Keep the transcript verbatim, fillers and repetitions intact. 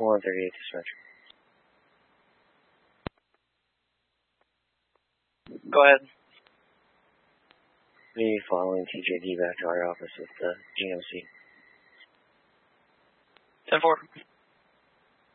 one thirty-eight dispatcher. Go ahead. The following T J D back to our office with the G M C. ten four.